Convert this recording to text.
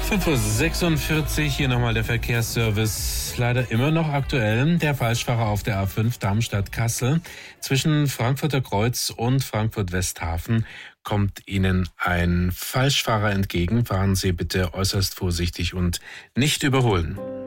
5:46 Uhr, hier nochmal der Verkehrsservice. Leider immer noch aktuell. Der Falschfahrer auf der A5 Darmstadt-Kassel. Zwischen Frankfurter Kreuz und Frankfurt-Westhafen kommt Ihnen ein Falschfahrer entgegen. Fahren Sie bitte äußerst vorsichtig und nicht überholen.